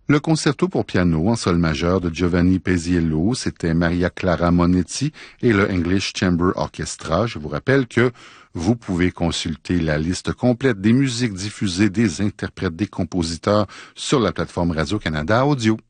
Le concerto pour piano en sol majeur de Giovanni Paisiello, c'était Maria Clara Monetti et le English Chamber Orchestra. Je vous rappelle que vous pouvez consulter la liste complète des musiques diffusées, des interprètes, des compositeurs sur la plateforme Radio-Canada Audio.